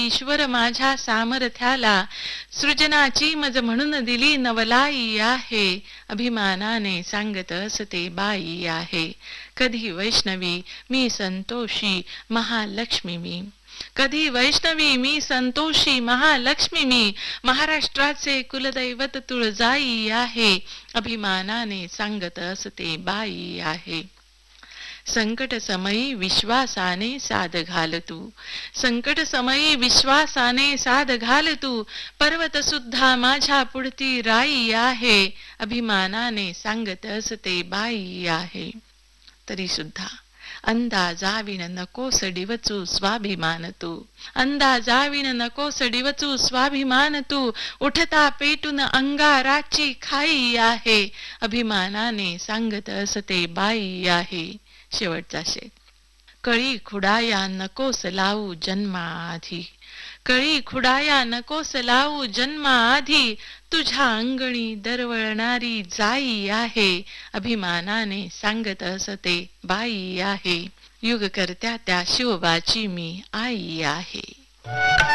ईश्वर माझ्या सामर्थ्याला, सृजनाची मज म्हणून दिली नवलाई आहे. अभिमानाने सांगत असते बाई आहे. कधी वैष्णवी मी संतोषी महालक्ष्मी मी, कधी वैष्णवी मी संतोषी महालक्ष्मी मी. महाराष्ट्राचे कुलदैवत तुळजाई आहे. अभिमानाने सांगत असते बाई आहे. संकट समयी विश्वासाने साद घाल तू, संकट समयी विश्वासाने साद घाल तू. पर्वत सुद्धा माझ्या पुढती राई आहे. अभिमानाने सांगत असते बाई आहे. तरी सुद्धा अंदाजाविन नकोस डिवचू स्वाभिमान तू, अंदाजाविन नकोस डिवचू स्वाभिमान तू. उठता पेटून अंगाराची खाई आहे. अभिमानाने सांगत असते बाई आहे. शेवटचा शेर. कळी खुडाया नकोस लावू जन्माआधी, कळी खुडाया नकोस लावू जन्माआधी. तुझ्या अंगणी दरवळणारी जाई आहे. अभिमानाने सांगत असते बाई आहे. युगकर्त्या त्या शिवबाची मी आई आहे.